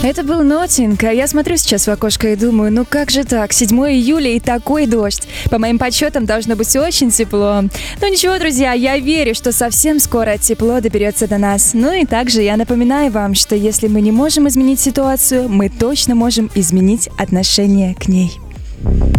Это был Нотинг, а я смотрю сейчас в окошко и думаю, ну как же так, 7 июля и такой дождь. По моим подсчетам должно быть очень тепло. Ну ничего, друзья, я верю, что совсем скоро тепло доберется до нас. Ну и также я напоминаю вам, что если мы не можем изменить ситуацию, мы точно можем изменить отношение к ней.